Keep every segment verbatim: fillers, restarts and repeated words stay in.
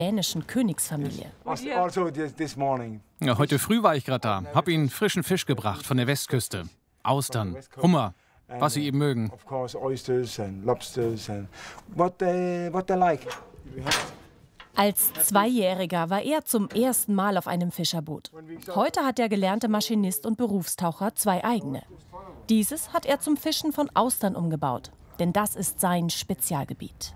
dänischen Königsfamilie. Ja, heute früh war ich gerade da, hab ihnen frischen Fisch gebracht von der Westküste. Austern, Hummer, was sie eben mögen. Als Zweijähriger war er zum ersten Mal auf einem Fischerboot. Heute hat der gelernte Maschinist und Berufstaucher zwei eigene. Dieses hat er zum Fischen von Austern umgebaut, denn das ist sein Spezialgebiet.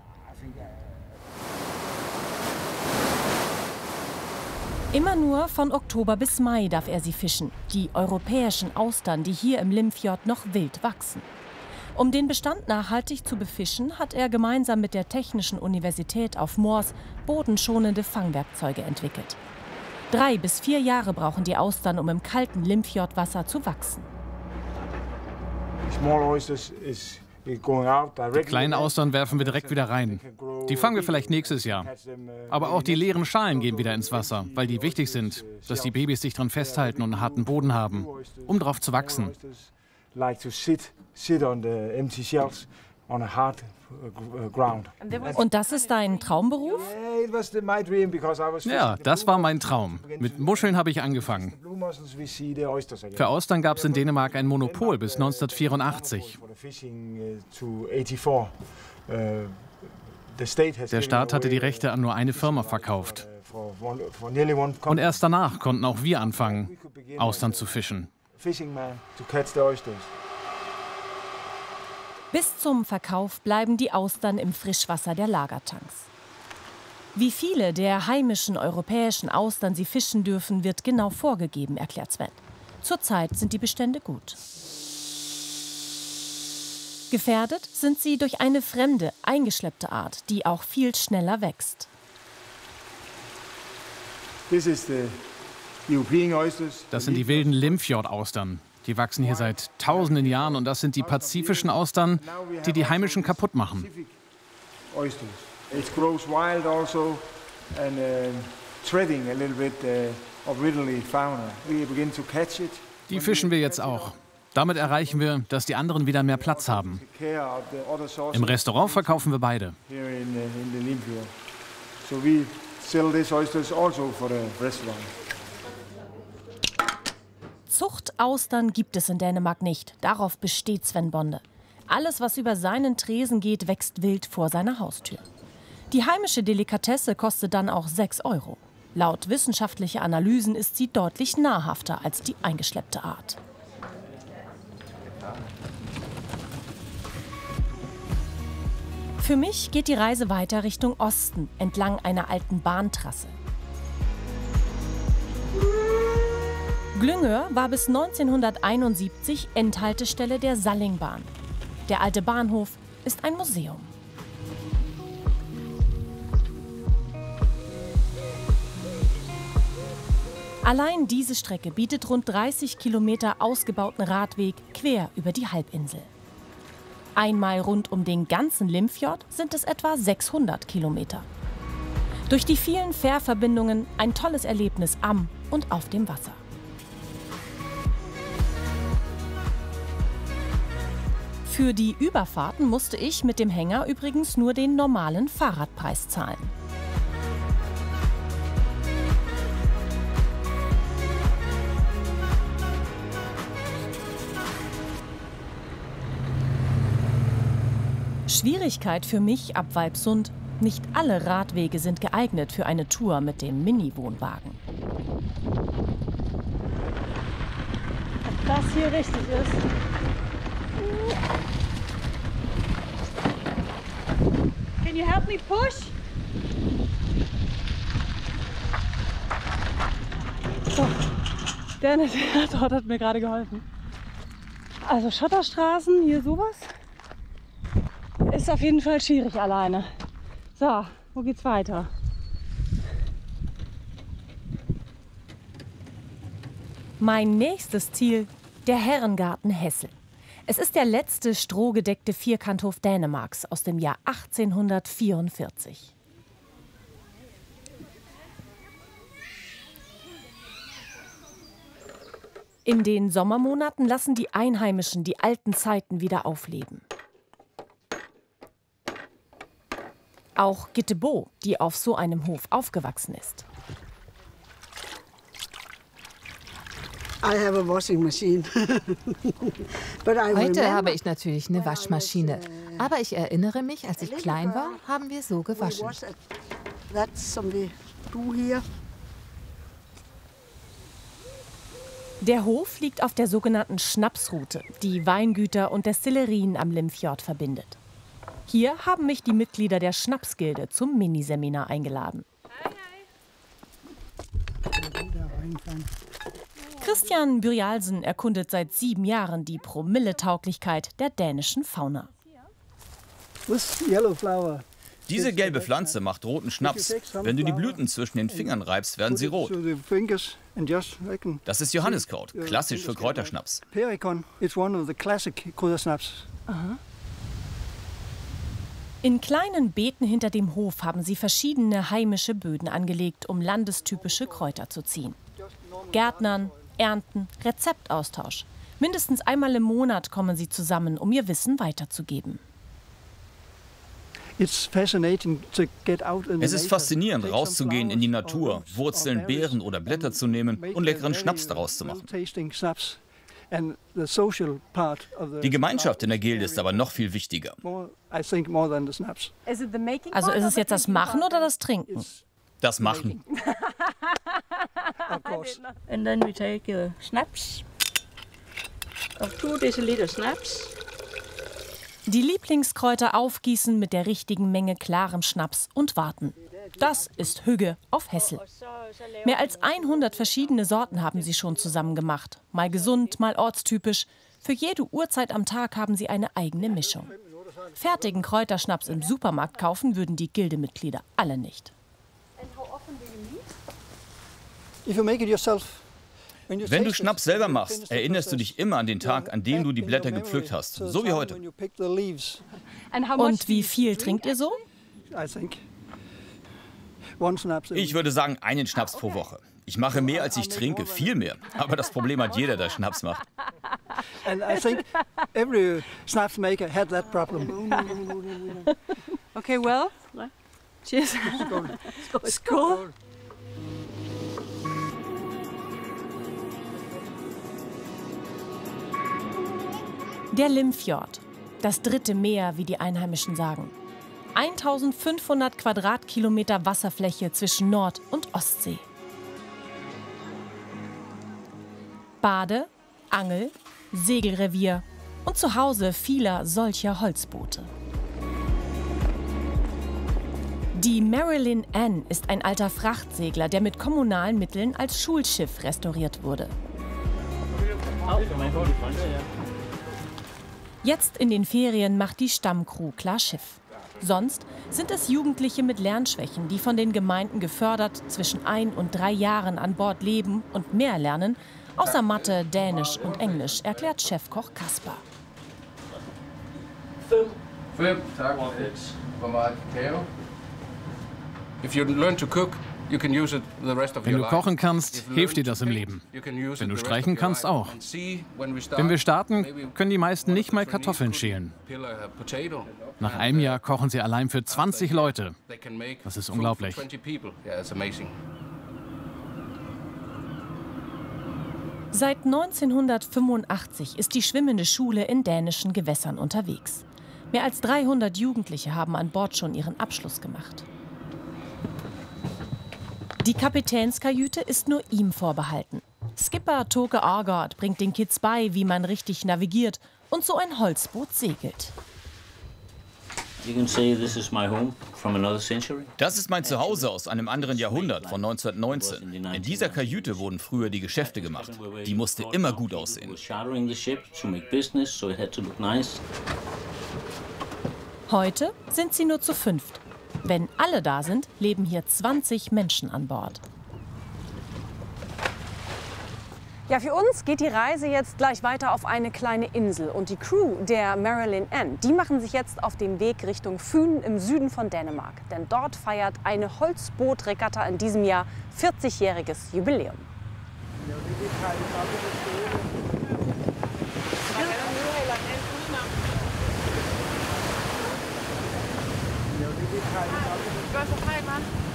Immer nur von Oktober bis Mai darf er sie fischen, die europäischen Austern, die hier im Limfjord noch wild wachsen. Um den Bestand nachhaltig zu befischen, hat er gemeinsam mit der Technischen Universität auf Moors bodenschonende Fangwerkzeuge entwickelt. Drei bis vier Jahre brauchen die Austern, um im kalten Limfjordwasser zu wachsen. Die kleinen Austern werfen wir direkt wieder rein. Die fangen wir vielleicht nächstes Jahr. Aber auch die leeren Schalen gehen wieder ins Wasser, weil die wichtig sind, dass die Babys sich dran festhalten und einen harten Boden haben, um drauf zu wachsen. Und das ist dein Traumberuf? Ja, das war mein Traum. Mit Muscheln habe ich angefangen. Für Austern gab es in Dänemark ein Monopol bis neunzehnhundertvierundachtzig. Der Staat hatte die Rechte an nur eine Firma verkauft. Und erst danach konnten auch wir anfangen, Austern zu fischen. Bis zum Verkauf bleiben die Austern im Frischwasser der Lagertanks. Wie viele der heimischen europäischen Austern sie fischen dürfen, wird genau vorgegeben, erklärt Sven. Zurzeit sind die Bestände gut. Gefährdet sind sie durch eine fremde, eingeschleppte Art, die auch viel schneller wächst. Das sind die wilden Limfjord-Austern. Die wachsen hier seit tausenden Jahren und das sind die pazifischen Austern, die die heimischen kaputt machen. Die fischen wir jetzt auch. Damit erreichen wir, dass die anderen wieder mehr Platz haben. Im Restaurant verkaufen wir beide. Zuchtaustern gibt es in Dänemark nicht. Darauf besteht Sven Bonde. Alles, was über seinen Tresen geht, wächst wild vor seiner Haustür. Die heimische Delikatesse kostet dann auch sechs Euro. Laut wissenschaftlicher Analysen ist sie deutlich nahrhafter als die eingeschleppte Art. Für mich geht die Reise weiter Richtung Osten, entlang einer alten Bahntrasse. Glyngør war bis neunzehnhunderteinundsiebzig Endhaltestelle der Sallingbahn. Der alte Bahnhof ist ein Museum. Allein diese Strecke bietet rund dreißig Kilometer ausgebauten Radweg quer über die Halbinsel. Einmal rund um den ganzen Limfjord sind es etwa sechshundert Kilometer. Durch die vielen Fährverbindungen ein tolles Erlebnis am und auf dem Wasser. Für die Überfahrten musste ich mit dem Hänger übrigens nur den normalen Fahrradpreis zahlen. Schwierigkeit für mich ab Weibsund: nicht alle Radwege sind geeignet für eine Tour mit dem Mini-Wohnwagen. Ob das hier richtig ist? Can you help me push? So, der dort hat mir gerade geholfen. Also Schotterstraßen, hier sowas, ist auf jeden Fall schwierig alleine. So, wo geht's weiter? Mein nächstes Ziel: der Herrengarten Hessel. Es ist der letzte strohgedeckte Vierkanthof Dänemarks aus dem Jahr achtzehnhundertvierundvierzig. In den Sommermonaten lassen die Einheimischen die alten Zeiten wieder aufleben. Auch Gitte Bo, die auf so einem Hof aufgewachsen ist. Heute habe ich natürlich eine Waschmaschine. Aber ich erinnere mich, als ich klein war, haben wir so gewaschen. Der Hof liegt auf der sogenannten Schnapsroute, die Weingüter und Destillerien am Limfjord verbindet. Hier haben mich die Mitglieder der Schnapsgilde zum Miniseminar eingeladen. Christian Byrjalsen erkundet seit sieben Jahren die Promilletauglichkeit der dänischen Fauna. Diese gelbe Pflanze macht roten Schnaps. Wenn du die Blüten zwischen den Fingern reibst, werden sie rot. Das ist Johanniskraut, klassisch für Kräuterschnaps. Aha. In kleinen Beeten hinter dem Hof haben sie verschiedene heimische Böden angelegt, um landestypische Kräuter zu ziehen. Gärtnern, Ernten, Rezeptaustausch. Mindestens einmal im Monat kommen sie zusammen, um ihr Wissen weiterzugeben. Es ist faszinierend, rauszugehen in die Natur, Wurzeln, Beeren oder Blätter zu nehmen und leckeren Schnaps daraus zu machen. Die Gemeinschaft in der Gilde ist aber noch viel wichtiger. Also ist es jetzt das Machen oder das Trinken? Das Machen. And then we take uh, schnapps of two deciliter schnapps. Die Lieblingskräuter aufgießen mit der richtigen Menge klarem Schnaps und warten. Das ist Hügge auf Hessel. Mehr als hundert verschiedene Sorten haben sie schon zusammen gemacht. Mal gesund, mal ortstypisch. Für jede Uhrzeit am Tag haben sie eine eigene Mischung. Fertigen Kräuterschnaps im Supermarkt kaufen würden die Gildemitglieder alle nicht. Wenn du Schnaps selber machst, erinnerst du dich immer an den Tag, an dem du die Blätter gepflückt hast, so wie heute. Und wie viel trinkt ihr so? Ich würde sagen, einen Schnaps pro Woche. Ich mache mehr, als ich trinke, viel mehr. Aber das Problem hat jeder, der Schnaps macht. Okay, well, cheers. Skål. Der Limfjord, das dritte Meer, wie die Einheimischen sagen. eintausendfünfhundert Quadratkilometer Wasserfläche zwischen Nord- und Ostsee. Bade-, Angel-, Segelrevier und Zuhause vieler solcher Holzboote. Die Marilyn Ann ist ein alter Frachtsegler, der mit kommunalen Mitteln als Schulschiff restauriert wurde. Jetzt in den Ferien macht die Stammcrew klar Schiff. Sonst sind es Jugendliche mit Lernschwächen, die von den Gemeinden gefördert zwischen ein und drei Jahren an Bord leben und mehr lernen, außer Mathe, Dänisch und Englisch, erklärt Chefkoch Kaspar. Fünf Tage Wenn du kochen kannst, hilft dir das im Leben. Wenn du streichen kannst, auch. Wenn wir starten, können die meisten nicht mal Kartoffeln schälen. Nach einem Jahr kochen sie allein für zwanzig Leute. Das ist unglaublich. Seit neunzehnhundertfünfundachtzig ist die schwimmende Schule in dänischen Gewässern unterwegs. Mehr als dreihundert Jugendliche haben an Bord schon ihren Abschluss gemacht. Die Kapitänskajüte ist nur ihm vorbehalten. Skipper Toke Aagaard bringt den Kids bei, wie man richtig navigiert und so ein Holzboot segelt. Das ist mein Zuhause aus einem anderen Jahrhundert, von neunzehnhundertneunzehn. In dieser Kajüte wurden früher die Geschäfte gemacht. Die musste immer gut aussehen. Heute sind sie nur zu fünft. Wenn alle da sind, leben hier zwanzig Menschen an Bord. Ja, für uns geht die Reise jetzt gleich weiter auf eine kleine Insel. Und die Crew der Marilyn Ann, die machen sich jetzt auf den Weg Richtung Fyn im Süden von Dänemark. Denn dort feiert eine Holzbootregatta in diesem Jahr vierzigjähriges Jubiläum. Du hast auf einmal.